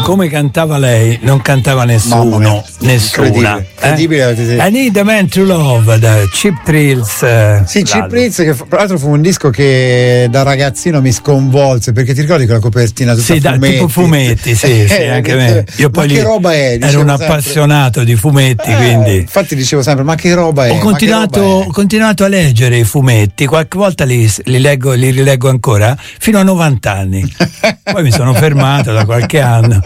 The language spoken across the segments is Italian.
come cantava lei, non cantava nessuno, nessuna. Incredibile. I Need a Man to Love da Cheap Thrills. Sì, Cheap Thrills, che tra l'altro fu un disco che da ragazzino mi sconvolse, perché ti ricordi quella copertina tutta fumetti? Tipo fumetti, sì, anche me. Io poi che roba è? Ero un appassionato di fumetti, quindi infatti dicevo sempre, ma che roba è? Ho continuato a leggere i fumetti, qualche volta li rileggo ancora fino a 90 anni. Poi mi sono fermato da qualche anno.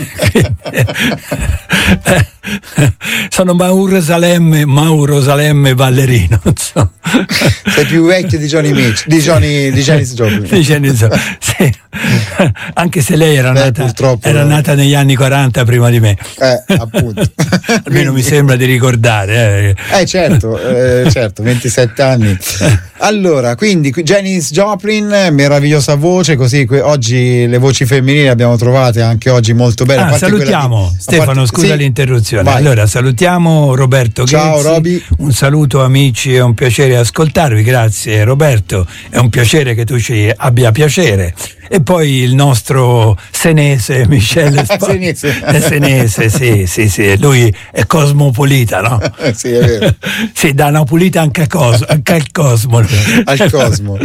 Sono Mauro Salemme ballerino, insomma. Sei più vecchio di Johnny Mitch, di Janis Joplin. Sì. Anche se lei era nata negli anni 40 prima di me. Appunto. Almeno mi sembra di ricordare. Certo, 27 anni. Allora, quindi Janis Joplin, meravigliosa voce, così oggi le voci femminili abbiamo trovate anche oggi molto belle. Salutiamo Stefano, scusa l'interruzione. Vai. Allora salutiamo Roberto Ghezzi. Ciao Roby. Un saluto amici, è un piacere ascoltarvi, grazie Roberto, è un piacere che tu ci abbia piacere. E poi il nostro senese Michele Senese, sì, lui è cosmopolita, no? Sì, è vero. Sì, da Napolita anche al Cosmo. Al Cosmo.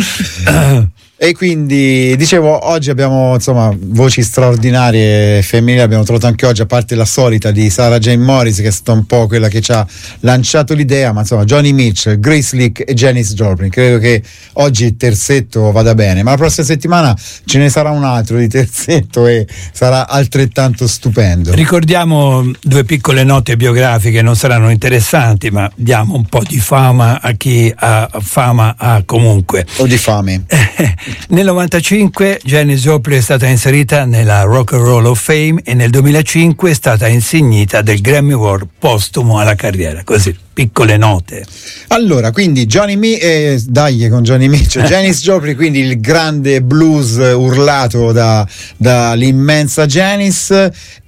E quindi dicevo, oggi abbiamo voci straordinarie femminili, abbiamo trovato anche oggi, a parte la solita di Sarah Jane Morris, che è stata un po' quella che ci ha lanciato l'idea, ma Johnny Mitchell, Grace Lick e Janis Joplin. Credo che oggi il terzetto vada bene, ma la prossima settimana ce ne sarà un altro di terzetto e sarà altrettanto stupendo. Ricordiamo due piccole note biografiche, non saranno interessanti, ma diamo un po' di fama a chi ha fama comunque. O di fame. Nel 95 Janis Joplin è stata inserita nella Rock and Roll of Fame e nel 2005 è stata insignita del Grammy Award postumo alla carriera. Così, piccole note. Allora, quindi Janis Joplin, quindi il grande blues urlato dall'immensa Janis,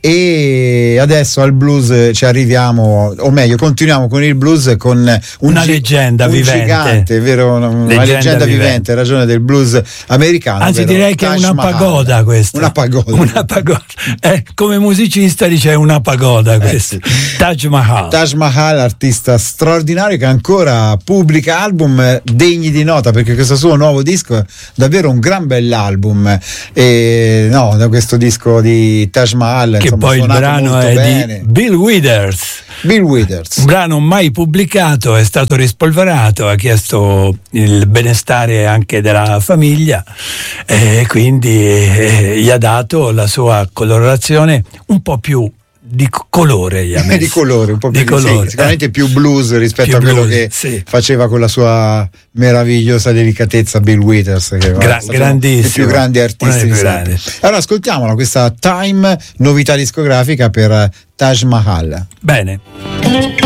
e adesso al blues ci arriviamo, o meglio continuiamo con il blues con una leggenda vivente, gigante, vero? Una leggenda vivente, ha ragione, del blues americano. Anzi, direi che è una pagoda questa. Una pagoda. Come musicista dice una pagoda questa. Sì. Taj Mahal, artista straordinario che ancora pubblica album degni di nota, perché questo suo nuovo disco è davvero un gran bell'album, da questo disco di Taj Mahal, che poi il brano è bene. Di Bill Withers, un brano mai pubblicato, è stato rispolverato, ha chiesto il benestare anche della famiglia e quindi gli ha dato la sua colorazione un po' più di colore, di colore, un po' più di colore, sicuramente più blues rispetto a quello che faceva con la sua meravigliosa delicatezza Bill Withers, che grandissimo, i più grandi artisti di sempre. Allora ascoltiamola, questa Time, novità discografica per Taj Mahal. Bene.